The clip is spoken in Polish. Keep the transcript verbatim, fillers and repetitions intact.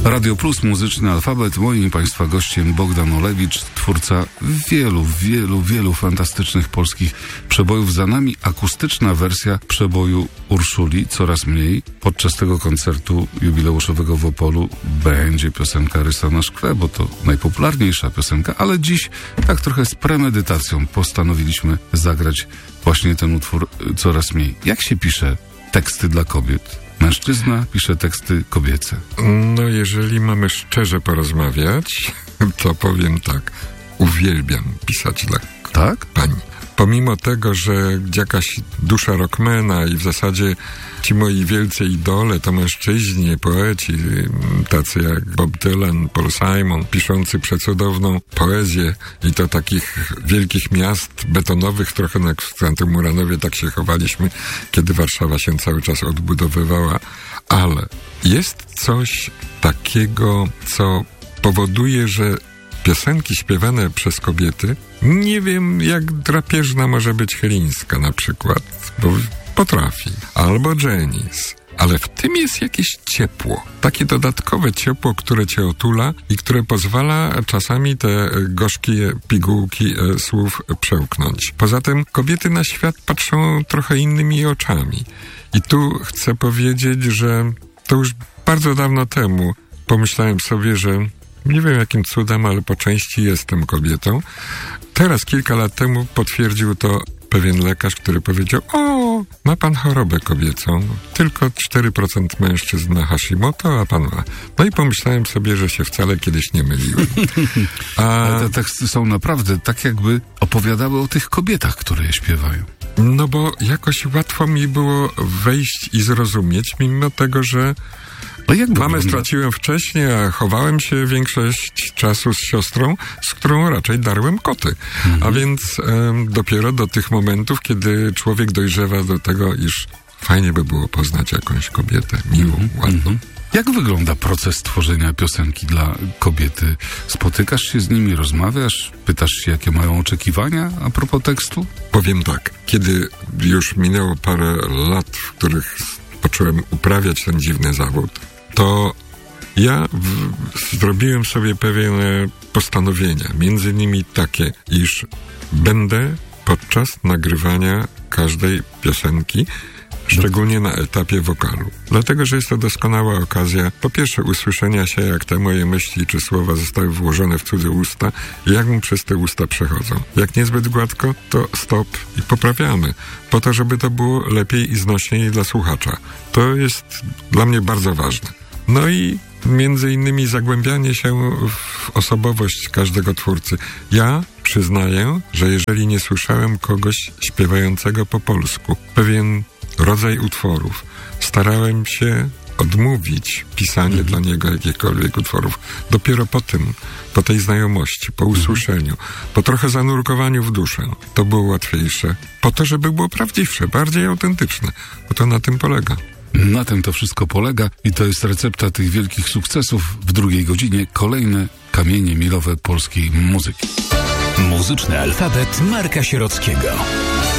Radio Plus, muzyczny alfabet. Moim i Państwa gościem Bogdan Olewicz, twórca wielu, wielu, wielu fantastycznych polskich przebojów. Za nami akustyczna wersja przeboju Urszuli, Coraz mniej. Podczas tego koncertu jubileuszowego w Opolu będzie piosenka Rysa na szkle, bo to najpopularniejsza piosenka, ale dziś tak trochę z premedytacją postanowiliśmy zagrać właśnie ten utwór Coraz mniej. Jak się pisze teksty dla kobiet? Mężczyzna pisze teksty kobiece. No, jeżeli mamy szczerze porozmawiać, to powiem tak. Uwielbiam pisać dla tak? pani. Pomimo tego, że jakaś dusza rockmana i w zasadzie ci moi wielcy idole to mężczyźni, poeci, tacy jak Bob Dylan, Paul Simon, piszący przecudowną poezję i to takich wielkich miast betonowych, trochę na Konstantym Muranowie tak się chowaliśmy, kiedy Warszawa się cały czas odbudowywała, ale jest coś takiego, co powoduje, że piosenki śpiewane przez kobiety, nie wiem jak drapieżna może być Chylińska na przykład, bo potrafi, albo Janis, ale w tym jest jakieś ciepło, takie dodatkowe ciepło, które cię otula i które pozwala czasami te gorzkie pigułki e, słów przełknąć. Poza tym kobiety na świat patrzą trochę innymi oczami i tu chcę powiedzieć, że to już bardzo dawno temu pomyślałem sobie, że nie wiem jakim cudem, ale po części jestem kobietą. Teraz, kilka lat temu potwierdził to pewien lekarz, który powiedział: o, ma pan chorobę kobiecą. Tylko cztery procent mężczyzn ma Hashimoto, a pan ma. No i pomyślałem sobie, że się wcale kiedyś nie myliłem. A... Ale te teksty są naprawdę tak, jakby opowiadały o tych kobietach, które je śpiewają. No bo jakoś łatwo mi było wejść i zrozumieć, mimo tego, że mamę straciłem wcześniej, a chowałem się większość czasu z siostrą, z którą raczej darłem koty. Mhm. A więc um, dopiero do tych momentów, kiedy człowiek dojrzewa do tego, iż fajnie by było poznać jakąś kobietę, miłą, mhm. ładną. Mhm. Jak wygląda proces tworzenia piosenki dla kobiety? Spotykasz się z nimi, rozmawiasz, pytasz się, jakie mają oczekiwania a propos tekstu? Powiem tak, kiedy już minęło parę lat, w których począłem uprawiać ten dziwny zawód, to ja w, zrobiłem sobie pewne postanowienia, między innymi takie, iż będę podczas nagrywania każdej piosenki, szczególnie na etapie wokalu. Dlatego, że jest to doskonała okazja, po pierwsze, usłyszenia się, jak te moje myśli czy słowa zostały włożone w cudze usta i jak mu przez te usta przechodzą. Jak niezbyt gładko, to stop i poprawiamy. Po to, żeby to było lepiej i znośniej dla słuchacza. To jest dla mnie bardzo ważne. No i między innymi zagłębianie się w osobowość każdego twórcy. Ja przyznaję, że jeżeli nie słyszałem kogoś śpiewającego po polsku, pewien rodzaj utworów, starałem się odmówić pisanie mm. dla niego jakichkolwiek utworów. Dopiero po tym, po tej znajomości, po usłyszeniu, mm. po trochę zanurkowaniu w duszę, to było łatwiejsze. Po to, żeby było prawdziwsze, bardziej autentyczne, bo to na tym polega. Na tym to wszystko polega i to jest recepta tych wielkich sukcesów. W drugiej godzinie kolejne kamienie milowe polskiej muzyki. Muzyczny alfabet Marka Sierockiego.